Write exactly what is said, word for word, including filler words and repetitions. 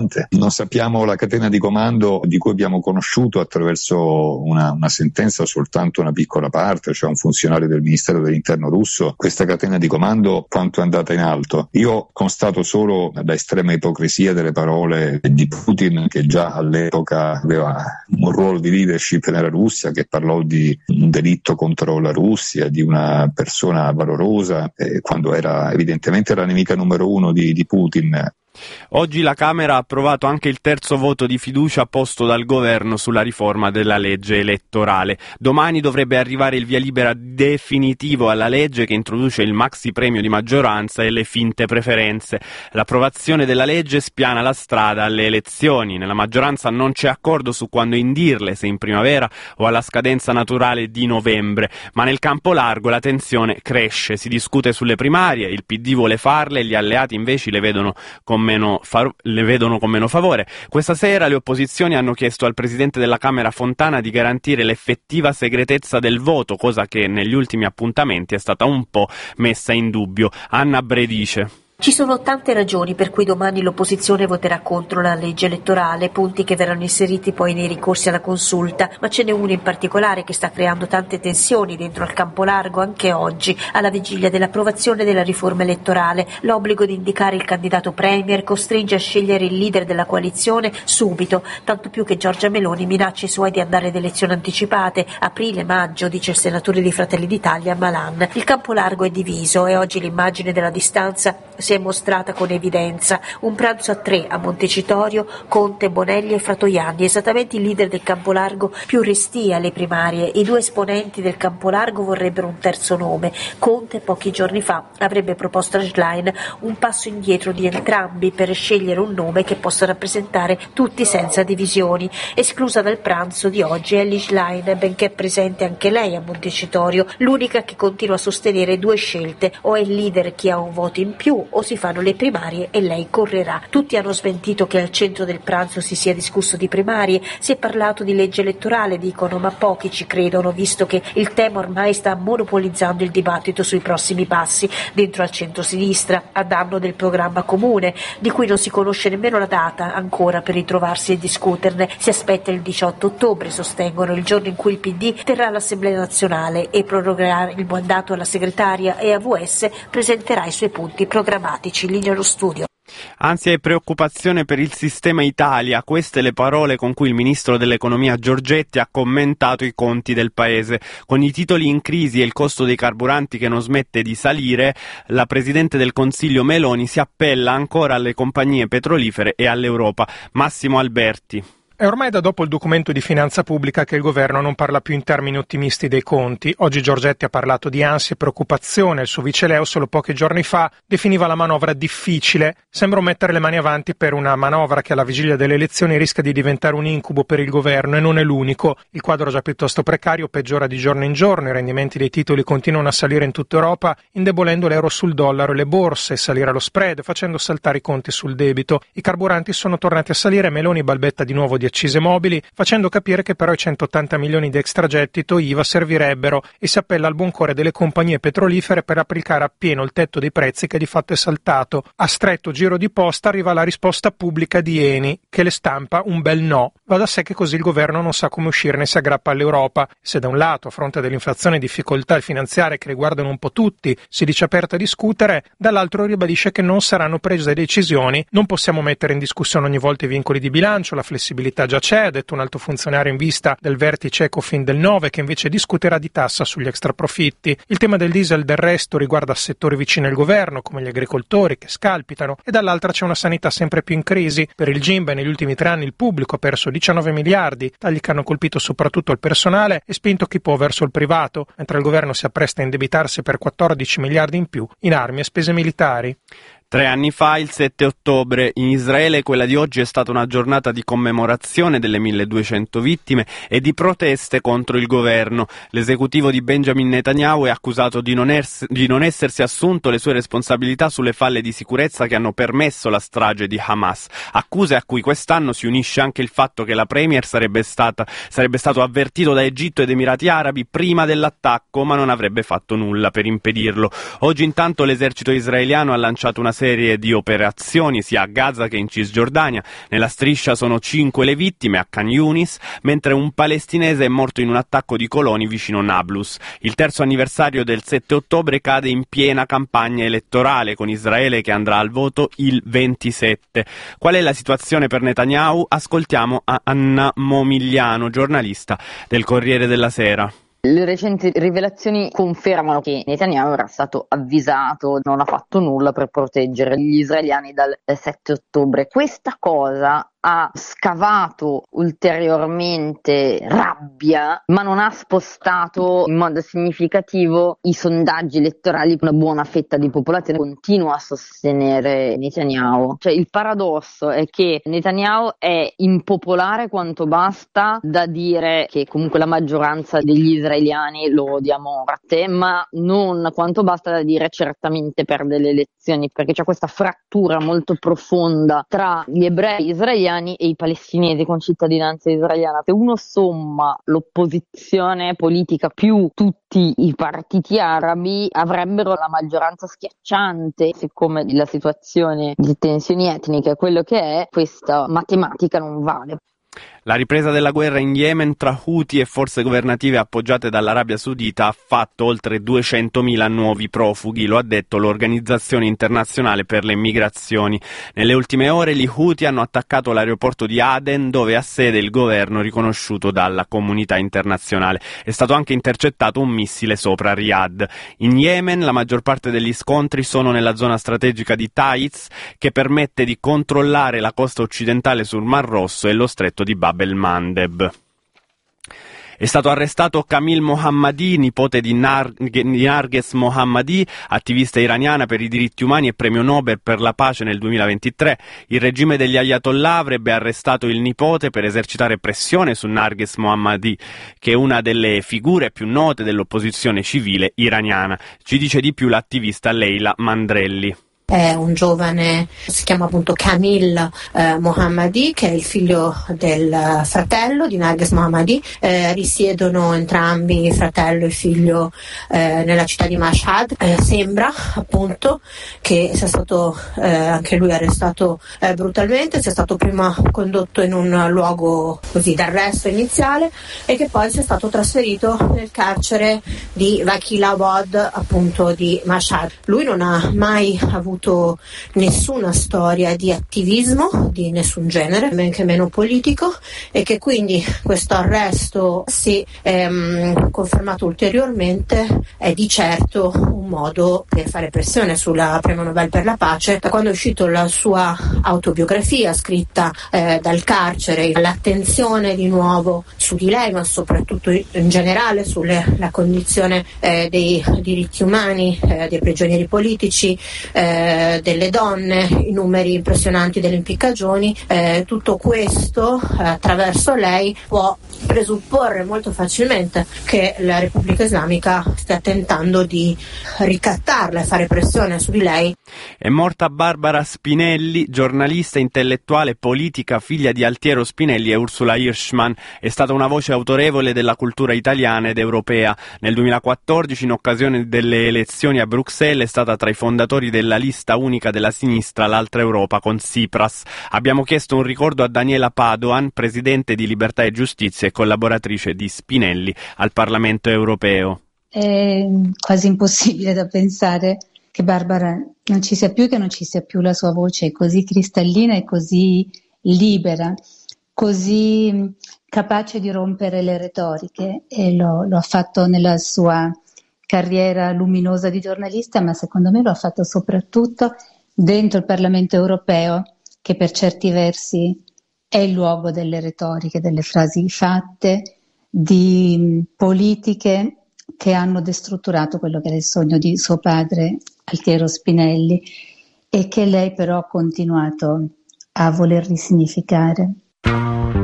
Non sappiamo la catena di comando di cui abbiamo conosciuto attraverso una, una sentenza soltanto una piccola parte, cioè un funzionario del Ministero dell'Interno russo, questa catena di comando quanto è andata in alto. Io constato solo la estrema ipocrisia delle parole di Putin, che già all'epoca aveva un ruolo di leadership nella Russia, che parlò di un delitto contro la Russia, di una persona valorosa, eh, quando era evidentemente la nemica numero uno di, di Putin. Oggi la Camera ha approvato anche il terzo voto di fiducia posto dal governo sulla riforma della legge elettorale. Domani dovrebbe arrivare il via libera definitivo alla legge che introduce il maxi premio di maggioranza e le finte preferenze. L'approvazione della legge spiana la strada alle elezioni. Nella maggioranza non c'è accordo su quando indirle, se in primavera o alla scadenza naturale di novembre, ma nel campo largo la tensione cresce. Si discute sulle primarie, il P D vuole farle, gli alleati invece le vedono con meno fa- le vedono con meno favore. Questa sera le opposizioni hanno chiesto al presidente della Camera Fontana di garantire l'effettiva segretezza del voto, cosa che negli ultimi appuntamenti è stata un po' messa in dubbio. Anna Bre dice: Ci sono tante ragioni per cui domani l'opposizione voterà contro la legge elettorale, punti che verranno inseriti poi nei ricorsi alla consulta, ma ce n'è uno in particolare che sta creando tante tensioni dentro al campo largo anche oggi, alla vigilia dell'approvazione della riforma elettorale. L'obbligo di indicare il candidato premier costringe a scegliere il leader della coalizione subito, tanto più che Giorgia Meloni minaccia i suoi di andare ad elezioni anticipate, aprile-maggio, dice il senatore di Fratelli d'Italia Malan. Il campo largo è diviso e oggi l'immagine della distanza si è mostrata con evidenza. Un pranzo a tre a Montecitorio, Conte, Bonelli e Fratoianni, esattamente i leader del campo largo più restii alle primarie. I due esponenti del campo largo vorrebbero un terzo nome. Conte pochi giorni fa avrebbe proposto a Schlein un passo indietro di entrambi per scegliere un nome che possa rappresentare tutti senza divisioni. Esclusa dal pranzo di oggi è Elly Schlein, benché presente anche lei a Montecitorio, l'unica che continua a sostenere due scelte: o è il leader chi ha un voto in più o si fanno le primarie e lei correrà. Tutti hanno smentito che al centro del pranzo si sia discusso di primarie, si è parlato di legge elettorale, dicono, ma pochi ci credono, visto che il tema ormai sta monopolizzando il dibattito sui prossimi passi dentro al centro-sinistra, a danno del programma comune, di cui non si conosce nemmeno la data ancora per ritrovarsi e discuterne. Si aspetta il diciotto ottobre, sostengono, il giorno in cui il P D terrà l'Assemblea nazionale e prorogherà il mandato alla segretaria e A V S presenterà i suoi punti programmatici. Linea allo studio. Ansia e preoccupazione per il sistema Italia, queste le parole con cui il ministro dell'economia Giorgetti ha commentato i conti del paese. Con i titoli in crisi e il costo dei carburanti che non smette di salire, la Presidente del Consiglio Meloni si appella ancora alle compagnie petrolifere e all'Europa. Massimo Alberti. È ormai da dopo il documento di finanza pubblica che il governo non parla più in termini ottimisti dei conti. Oggi Giorgetti ha parlato di ansia e preoccupazione. Il suo vice Leo solo pochi giorni fa definiva la manovra difficile. Sembra mettere le mani avanti per una manovra che alla vigilia delle elezioni rischia di diventare un incubo per il governo, e non è l'unico. Il quadro già piuttosto precario peggiora di giorno in giorno. I rendimenti dei titoli continuano a salire in tutta Europa, indebolendo l'euro sul dollaro e le borse, salire lo spread, facendo saltare i conti sul debito. I carburanti sono tornati a salire. Meloni balbetta di nuovo di accise mobili, facendo capire che però i centottanta milioni di extragettito I V A servirebbero, e si appella al buon cuore delle compagnie petrolifere per applicare appieno il tetto dei prezzi che di fatto è saltato. A stretto giro di posta arriva la risposta pubblica di Eni, che le stampa un bel no. Va da sé che così il governo non sa come uscirne e si aggrappa all'Europa. Se da un lato, a fronte dell'inflazione e difficoltà finanziarie che riguardano un po' tutti, si dice aperta a discutere, dall'altro ribadisce che non saranno prese decisioni. Non possiamo mettere in discussione ogni volta i vincoli di bilancio, la flessibilità già c'è, ha detto un alto funzionario in vista del vertice Ecofin del nove, che invece discuterà di tassa sugli extraprofitti. Il tema del diesel del resto riguarda settori vicini al governo, come gli agricoltori che scalpitano, e dall'altra c'è una sanità sempre più in crisi. Per il Gimbe negli ultimi tre anni il pubblico ha perso diciannove miliardi, tagli che hanno colpito soprattutto il personale e spinto chi può verso il privato, mentre il governo si appresta a indebitarsi per quattordici miliardi in più in armi e spese militari. Tre anni fa, il sette ottobre, in Israele quella di oggi è stata una giornata di commemorazione delle milleduecento vittime e di proteste contro il governo. L'esecutivo di Benjamin Netanyahu è accusato di non, ers- di non essersi assunto le sue responsabilità sulle falle di sicurezza che hanno permesso la strage di Hamas. Accuse a cui quest'anno si unisce anche il fatto che la premier sarebbe stata, sarebbe stato avvertito da Egitto ed Emirati Arabi prima dell'attacco, ma non avrebbe fatto nulla per impedirlo. Oggi intanto l'esercito israeliano ha lanciato una serie di operazioni sia a Gaza che in Cisgiordania. Nella striscia sono cinque le vittime a Khan Yunis, mentre un palestinese è morto in un attacco di coloni vicino Nablus. Il terzo anniversario del sette ottobre cade in piena campagna elettorale, con Israele che andrà al voto il ventisette. Qual è la situazione per Netanyahu? Ascoltiamo a Anna Momigliano, giornalista del Corriere della Sera. Le recenti rivelazioni confermano che Netanyahu era stato avvisato, non ha fatto nulla per proteggere gli israeliani dal sette ottobre. Questa cosa ha scavato ulteriormente rabbia, ma non ha spostato in modo significativo i sondaggi elettorali. Una buona fetta di popolazione continua a sostenere Netanyahu. Cioè, il paradosso è che Netanyahu è impopolare quanto basta da dire che comunque la maggioranza degli israeliani lo odia a morte, ma non quanto basta da dire certamente perde le elezioni, perché c'è questa frattura molto profonda tra gli ebrei israeliani e i palestinesi con cittadinanza israeliana. Se uno somma l'opposizione politica più tutti i partiti arabi, avrebbero la maggioranza schiacciante. Siccome la situazione di tensioni etniche è quello che è, questa matematica non vale. La ripresa della guerra in Yemen tra Houthi e forze governative appoggiate dall'Arabia Saudita ha fatto oltre duecentomila nuovi profughi, lo ha detto l'Organizzazione Internazionale per le Migrazioni. Nelle ultime ore gli Houthi hanno attaccato l'aeroporto di Aden, dove ha sede il governo riconosciuto dalla comunità internazionale. È stato anche intercettato un missile sopra Riyadh. In Yemen la maggior parte degli scontri sono nella zona strategica di Taiz, che permette di controllare la costa occidentale sul Mar Rosso e lo stretto di Bab el Mandeb. È stato arrestato Kamil Mohammadi, nipote di, Nar- di Narges Mohammadi, attivista iraniana per i diritti umani e premio Nobel per la pace nel duemilaventitré. Il regime degli Ayatollah avrebbe arrestato il nipote per esercitare pressione su Narges Mohammadi, che è una delle figure più note dell'opposizione civile iraniana. Ci dice di più l'attivista Leila Mandrelli. È un giovane, si chiama appunto Kamil eh, Mohammadi, che è il figlio del fratello di Narges Mohammadi. Eh, risiedono entrambi, fratello e figlio, eh, nella città di Mashhad. Eh, sembra appunto che sia stato eh, anche lui arrestato eh, brutalmente, sia stato prima condotto in un luogo così d'arresto iniziale e che poi sia stato trasferito nel carcere di Vakilabad, appunto di Mashhad. Lui non ha mai avuto nessuna storia di attivismo di nessun genere, men che meno politico, e che quindi questo arresto, se ehm, confermato ulteriormente, è di certo un modo per fare pressione sulla premio Nobel per la pace. Da quando è uscito la sua autobiografia scritta eh, dal carcere, l'attenzione di nuovo su di lei, ma soprattutto in generale sulla condizione eh, dei diritti umani, eh, dei prigionieri politici, eh, delle donne, i numeri impressionanti delle impiccagioni, eh, tutto questo eh, attraverso lei può presupporre molto facilmente che la Repubblica Islamica stia tentando di ricattarla e fare pressione su di lei. È morta Barbara Spinelli, giornalista, intellettuale, politica, figlia di Altiero Spinelli e Ursula Hirschman. È stata una voce autorevole della cultura italiana ed europea. Nel duemilaquattordici, in occasione delle elezioni a Bruxelles, è stata tra i fondatori della lista unica della sinistra L'Altra Europa con Tsipras. Abbiamo chiesto un ricordo a Daniela Padoan, presidente di Libertà e Giustizia e collaboratrice di Spinelli al Parlamento europeo. È quasi impossibile da pensare che Barbara non ci sia più, che non ci sia più la sua voce così cristallina e così libera, così capace di rompere le retoriche, e lo, lo ha fatto nella sua carriera luminosa di giornalista, ma secondo me lo ha fatto soprattutto dentro il Parlamento europeo, che per certi versi è il luogo delle retoriche, delle frasi fatte, di politiche che hanno destrutturato quello che era il sogno di suo padre Altiero Spinelli, e che lei però ha continuato a voler risignificare.